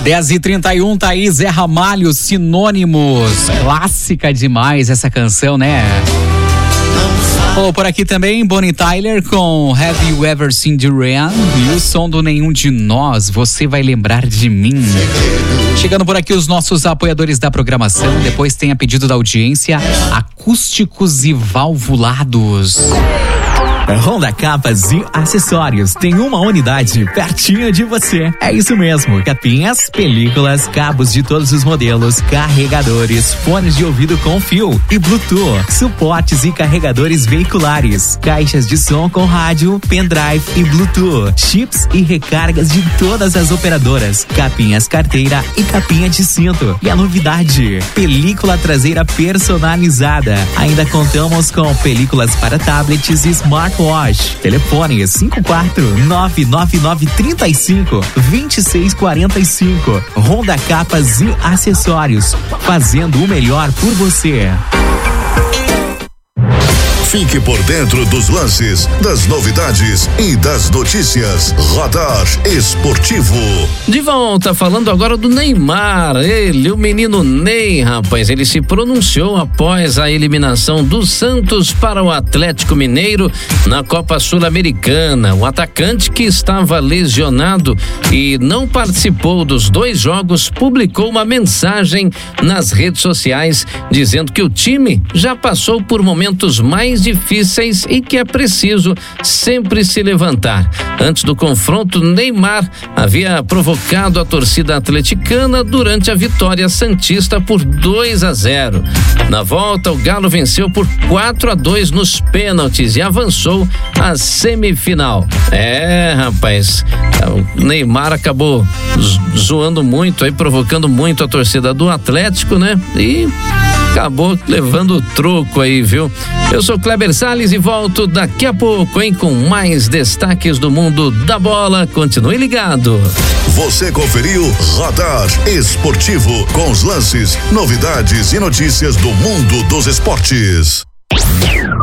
10h31, tá aí Zé Ramalho, Sinônimos. Clássica demais essa canção, né? Por aqui também, Bonnie Tyler com Have You Ever Seen the Rain? E o som do Nenhum de Nós, Você Vai Lembrar de Mim. Chegando por aqui os nossos apoiadores da programação. Depois tem a pedido da audiência, Acústicos e Valvulados. Honda Capas e Acessórios tem uma unidade pertinho de você. É isso mesmo, capinhas, películas, cabos de todos os modelos, carregadores, fones de ouvido com fio e Bluetooth, suportes e carregadores veiculares, caixas de som com rádio, pendrive e Bluetooth, chips e recargas de todas as operadoras, capinhas carteira e capinha de cinto. E a novidade, película traseira personalizada. Ainda contamos com películas para tablets e smartphones. Telefone 54-99935-2645. Honda Capas e Acessórios, fazendo o melhor por você. Fique por dentro dos lances, das novidades e das notícias. Radar Esportivo. De volta, falando agora do Neymar. Ele, o menino Ney, rapaz, ele se pronunciou após a eliminação do Santos para o Atlético Mineiro na Copa Sul-Americana. O atacante, que estava lesionado e não participou dos 2 jogos, publicou uma mensagem nas redes sociais dizendo que o time já passou por momentos mais difíceis e que é preciso sempre se levantar. Antes do confronto, Neymar havia provocado a torcida atleticana durante a vitória santista por 2-0. Na volta, o Galo venceu por 4-2 nos pênaltis e avançou à semifinal. Rapaz, o Neymar acabou zoando muito aí, provocando muito a torcida do Atlético, né? E acabou levando o troco aí, viu? Eu sou Kleber Salles e volto daqui a pouco, hein? Com mais destaques do mundo da bola. Continue ligado. Você conferiu Radar Esportivo, com os lances, novidades e notícias do mundo dos esportes.